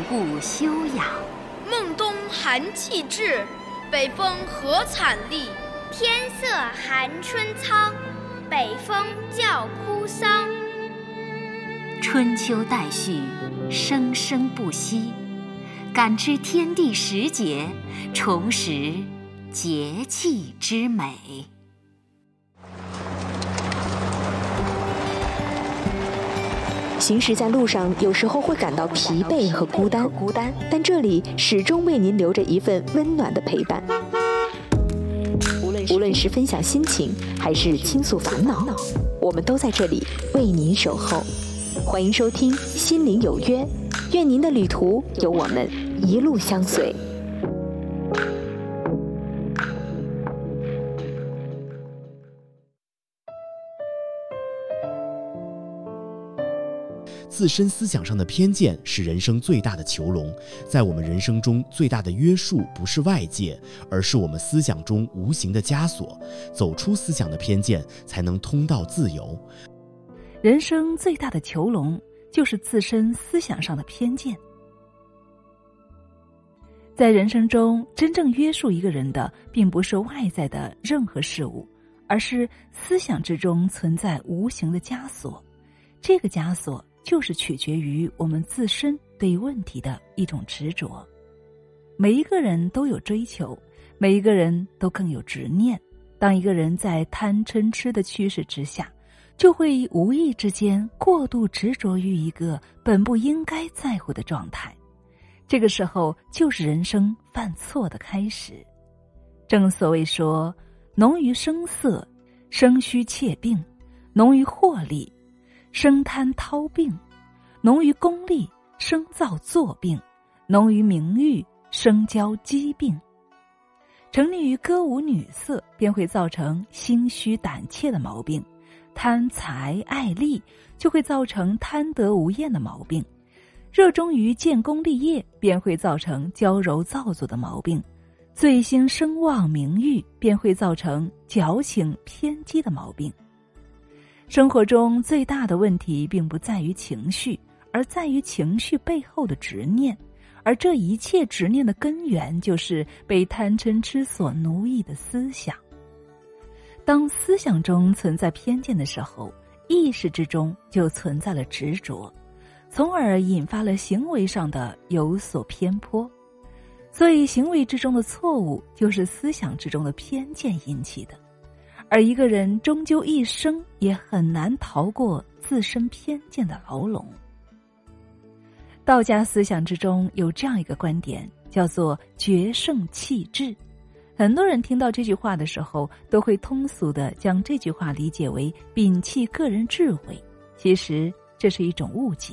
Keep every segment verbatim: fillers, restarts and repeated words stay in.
固修养。 孟冬寒气至，北风何惨厉。 天色寒春苍，北风叫哭丧。 春秋代序，生生不息，感知天地时节，重拾节气之美。 行驶在路上，有时候会感到疲惫和孤单，孤单，但这里始终为您留着一份温暖的陪伴。无论是分享心情，还是倾诉烦恼，我们都在这里为您守候。欢迎收听《心灵有约》，愿您的旅途有我们一路相随。 自身思想上的偏见是人生最大的囚笼，在我们人生中最大的约束不是外界，而是我们思想中无形的枷锁。走出思想的偏见，才能通到自由。 人生最大的囚笼就是自身思想上的偏见。在人生中，真正约束一个人的，并不是外在的任何事物，而是思想之中存在无形的枷锁。这个枷锁就是取决于我们自身对问题的一种执着。每一个人都有追求，每一个人都更有执念。当一个人在贪嗔痴的驱使之下，就会无意之间过度执着于一个本不应该在乎的状态。这个时候就是人生犯错的开始。正所谓说，浓于声色，生虚怯病；浓于获利，生贪饕病；浓于功利，生造作病；浓于名誉，生骄疾病。沉溺于歌舞女色，便会造成心虚胆怯的毛病；贪财爱利，就会造成贪得无厌的毛病；热衷于建功立业，便会造成娇柔造作的毛病；醉心声望名誉，便会造成矫情偏激的毛病。生活中最大的问题并不在于情绪，而在于情绪背后的执念，而这一切执念的根源就是被贪嗔痴所奴役的思想。当思想中存在偏见的时候，意识之中就存在了执着，从而引发了行为上的有所偏颇。所以行为之中的错误就是思想之中的偏见引起的。而一个人终究一生也很难逃过自身偏见的牢笼。道家思想之中有这样一个观点，叫做决胜气质。很多人听到这句话的时候，都会通俗地将这句话理解为摒弃个人智慧，其实这是一种误解。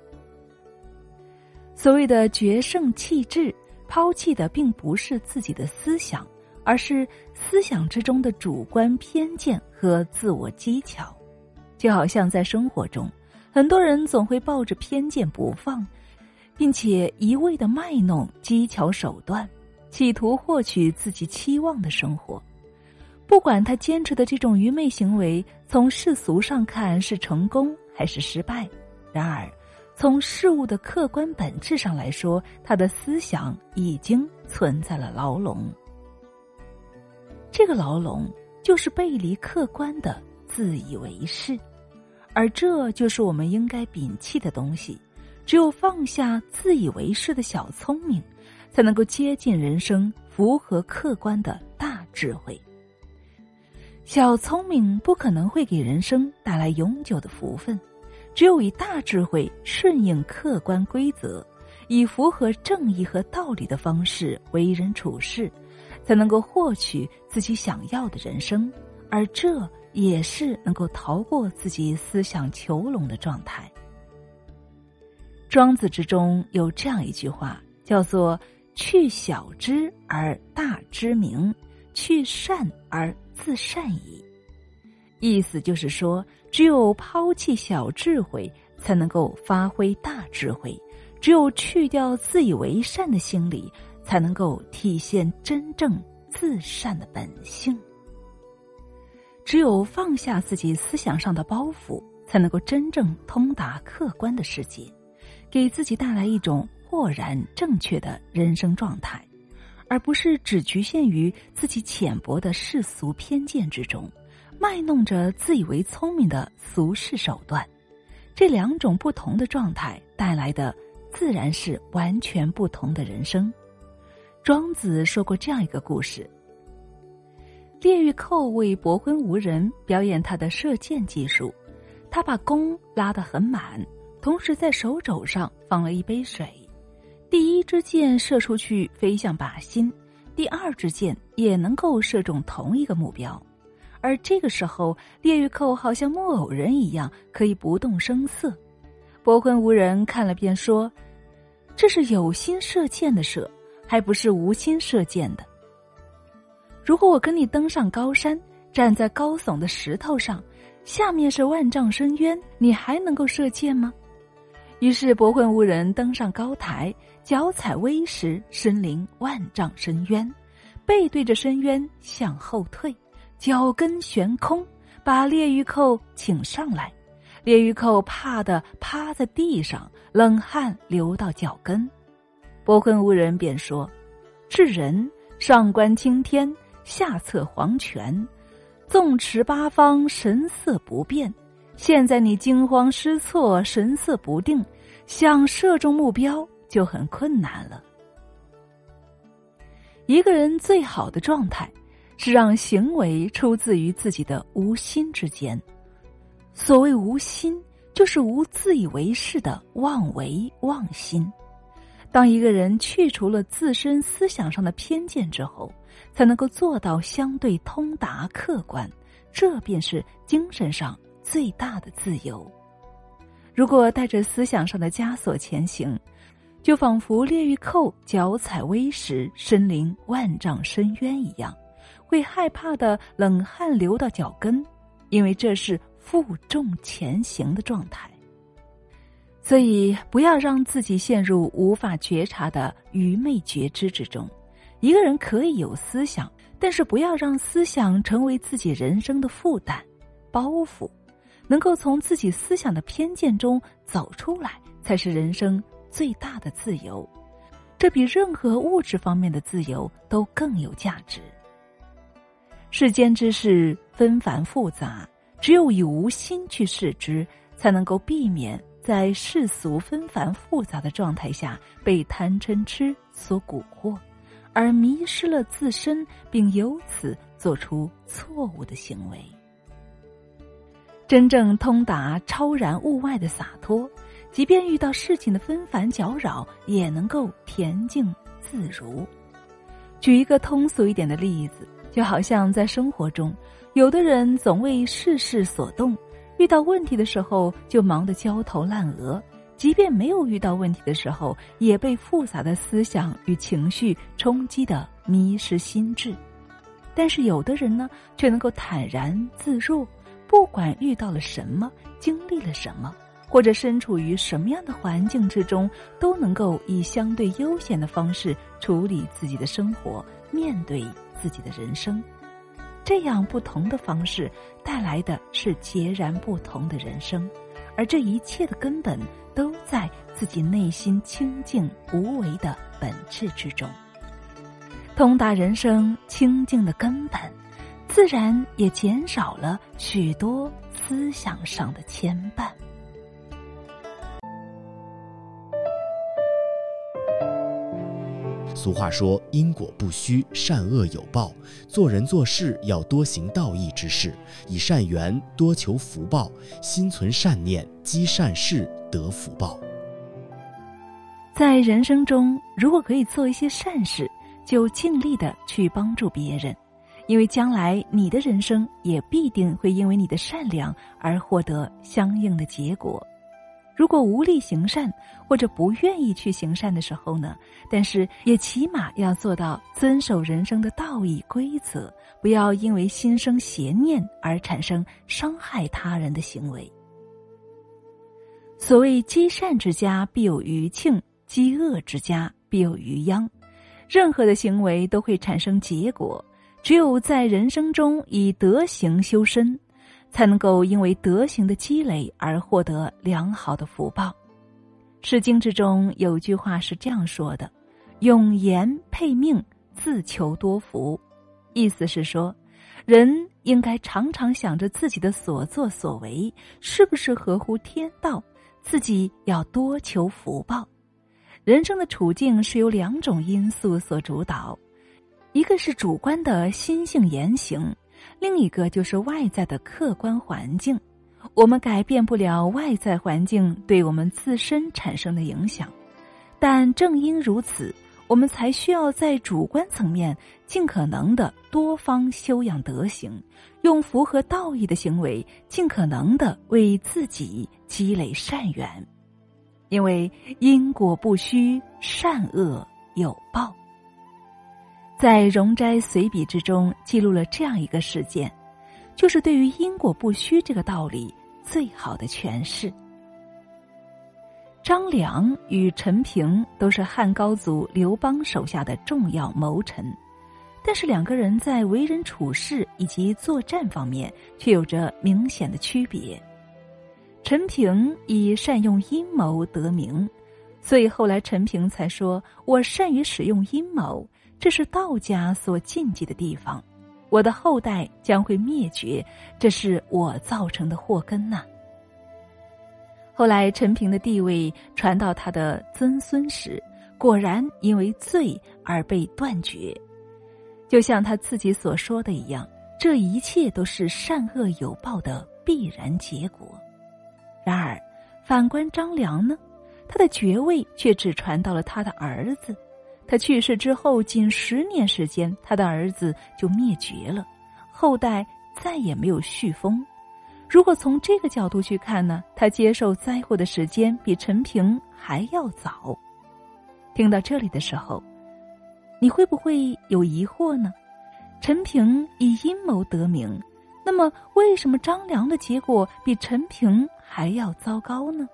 所谓的决胜气质，抛弃的并不是自己的思想，而是思想之中的主观偏见和自我技巧。就好像在生活中，很多人总会抱着偏见不放，并且一味地卖弄技巧手段，企图获取自己期望的生活。不管他坚持的这种愚昧行为从世俗上看是成功还是失败，然而从事物的客观本质上来说，他的思想已经存在了牢笼。这个牢笼就是背离客观的自以为是，而这就是我们应该摒弃的东西。只有放下自以为是的小聪明，才能够接近人生符合客观的大智慧。小聪明不可能会给人生带来永久的福分，只有以大智慧顺应客观规则，以符合正义和道理的方式为人处事，才能够获取自己想要的人生，而这也是能够逃过自己思想囚笼的状态。庄子之中有这样一句话，叫做去小之而大之明，去善而自善矣。意思就是说，只有抛弃小智慧，才能够发挥大智慧；只有去掉自以为善的心理，才能够体现真正自善的本性。只有放下自己思想上的包袱，才能够真正通达客观的世界，给自己带来一种豁然正确的人生状态，而不是只局限于自己浅薄的世俗偏见之中，卖弄着自以为聪明的俗世手段。这两种不同的状态带来的自然是完全不同的人生。庄子说过这样一个故事：列御寇为伯昏无人表演他的射箭技术，他把弓拉得很满，同时在手肘上放了一杯水。第一支箭射出去飞向靶心，第二支箭也能够射中同一个目标。而这个时候，列御寇好像木偶人一样，可以不动声色。伯昏无人看了便说：这是有心射箭的射，还不是无心射箭的。如果我跟你登上高山，站在高耸的石头上，下面是万丈深渊，你还能够射箭吗？于是伯昏无人登上高台，脚踩微石，身临万丈深渊，背对着深渊向后退，脚跟悬空，把列御寇请上来。列御寇怕得趴在地上，冷汗流到脚跟。伯昏无人便说：至人上观青天，下测黄泉，纵持八方，神色不变。现在你惊慌失措，神色不定，想射中目标就很困难了。一个人最好的状态是让行为出自于自己的无心之间。所谓无心，就是无自以为是的妄为妄心。当一个人去除了自身思想上的偏见之后，才能够做到相对通达客观，这便是精神上最大的自由。如果带着思想上的枷锁前行，就仿佛列御寇脚踩微石，身临万丈深渊一样，会害怕的冷汗流到脚跟，因为这是负重前行的状态。所以不要让自己陷入无法觉察的愚昧觉知之中。一个人可以有思想，但是不要让思想成为自己人生的负担包袱。能够从自己思想的偏见中走出来，才是人生最大的自由。这比任何物质方面的自由都更有价值。世间之事纷繁复杂，只有以无心去视之，才能够避免在世俗纷繁复杂的状态下被贪嗔痴所蛊惑，而迷失了自身，并由此做出错误的行为。真正通达超然物外的洒脱，即便遇到事情的纷繁搅扰，也能够恬静自如。举一个通俗一点的例子，就好像在生活中，有的人总为世事所动，遇到问题的时候就忙得焦头烂额，即便没有遇到问题的时候，也被复杂的思想与情绪冲击得迷失心智。但是有的人呢，却能够坦然自若，不管遇到了什么，经历了什么，或者身处于什么样的环境之中，都能够以相对悠闲的方式处理自己的生活，面对自己的人生。这样不同的方式带来的是截然不同的人生，而这一切的根本都在自己内心清净无为的本质之中。通达人生清净的根本，自然也减少了许多思想上的牵绊。 俗话说，因果不虚，善恶有报。做人做事要多行道义之事，以善缘，多求福报，心存善念，积善事，得福报。 在人生中，如果可以做一些善事，就尽力的去帮助别人，因为将来你的人生也必定会因为你的善良而获得相应的结果。如果无力行善，或者不愿意去行善的时候呢，但是也起码要做到遵守人生的道义规则，不要因为心生邪念而产生伤害他人的行为。所谓积善之家必有余庆，积恶之家必有余殃。任何的行为都会产生结果，只有在人生中以德行修身，才能够因为德行的积累而获得良好的福报。 诗经之中有句话是这样说的：永言配命，自求多福。意思是说，人应该常常想着自己的所作所为是不是合乎天道，自己要多求福报。人生的处境是由两种因素所主导，一个是主观的心性言行，另一个就是外在的客观环境。我们改变不了外在环境对我们自身产生的影响，但正因如此，我们才需要在主观层面尽可能的多方修养德行，用符合道义的行为尽可能的为自己积累善缘。因为因果不虚，善恶有报。在《容斋随笔》之中记录了这样一个事件，就是对于因果不虚这个道理最好的诠释。张良与陈平都是汉高祖刘邦手下的重要谋臣，但是两个人在为人处事以及作战方面却有着明显的区别。陈平以善用阴谋得名，所以后来陈平才说，我善于使用阴谋，这是道家所禁忌的地方，我的后代将会灭绝，这是我造成的祸根呐、啊。后来陈平的地位传到他的曾孙时，果然因为罪而被断绝。就像他自己所说的一样，这一切都是善恶有报的必然结果。然而反观张良呢，他的爵位却只传到了他的儿子，他去世之后仅十年时间，他的儿子就灭绝了，后代再也没有续封。如果从这个角度去看呢，他接受灾祸的时间比陈平还要早。听到这里的时候，你会不会有疑惑呢？陈平以阴谋得名，那么为什么张良的结果比陈平还要糟糕呢？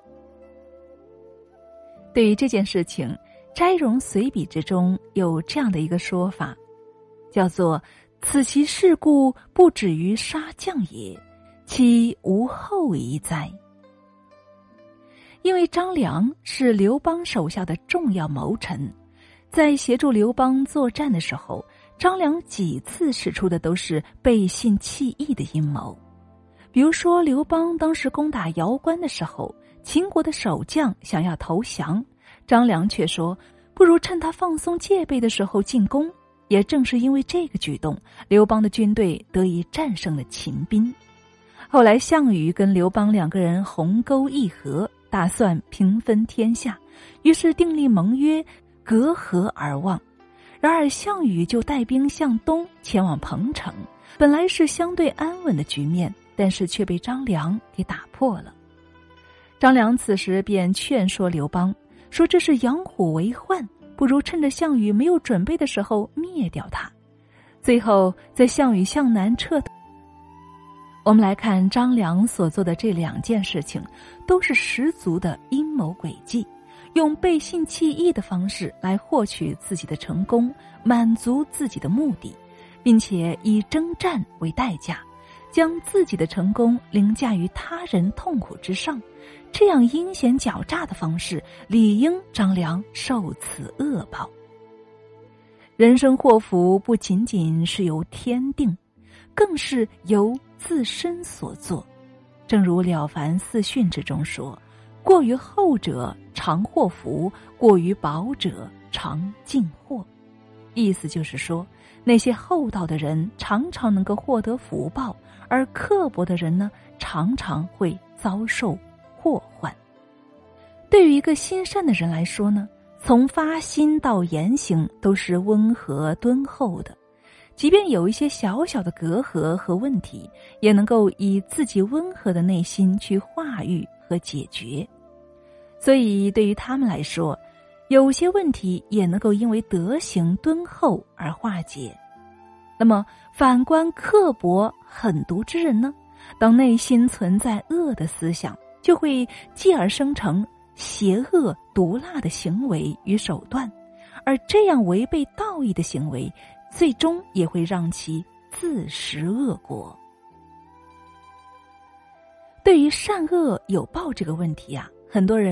对于这件事情，斋荣随笔之中有这样的一个说法，叫做此其事故不止于杀将也，其无后遗哉。因为张良是刘邦手下的重要谋臣，在协助刘邦作战的时候，张良几次使出的都是背信弃义的阴谋。比如说刘邦当时攻打瑶关的时候，秦国的守将想要投降，张良却说不如趁他放松戒备的时候进攻。也正是因为这个举动，刘邦的军队得以战胜了秦兵。后来项羽跟刘邦两个人鸿沟议和，打算平分天下，于是订立盟约，隔河而望。然而项羽就带兵向东前往彭城，本来是相对安稳的局面，但是却被张良给打破了。张良此时便劝说刘邦，说这是养虎为患，不如趁着项羽没有准备的时候灭掉他。最后在项羽向南撤退。我们来看张良所做的这两件事情，都是十足的阴谋诡计，用背信弃义的方式来获取自己的成功，满足自己的目的，并且以征战为代价，将自己的成功凌驾于他人痛苦之上。这样阴险狡诈的方式，理应张良受此恶报。人生祸福不仅仅是由天定，更是由自身所作。正如《了凡四训》之中说，过于厚者常祸福，过于薄者常尽祸。意思就是说，那些厚道的人常常能够获得福报，而刻薄的人呢，常常会遭受祸患。对于一个心善的人来说呢，从发心到言行都是温和敦厚的，即便有一些小小的隔阂和问题，也能够以自己温和的内心去化育和解决。所以对于他们来说，有些问题也能够因为德行敦厚而化解。那么反观刻薄狠毒之人呢，当内心存在恶的思想，就会继而生成邪恶毒辣的行为与手段，而这样违背道义的行为，最终也会让其自食恶果。对于善恶有报这个问题啊，很多人